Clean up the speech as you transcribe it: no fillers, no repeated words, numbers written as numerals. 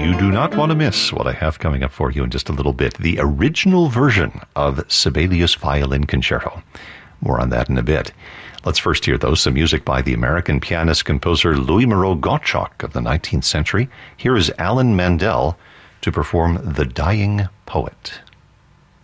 You do not want to miss what I have coming up for you in just a little bit. The original version of Sibelius Violin Concerto. More on that in a bit. Let's first hear, though, some music by the American pianist-composer Louis Moreau Gottschalk of the 19th century. Here is Alan Mandel to perform The Dying Poet.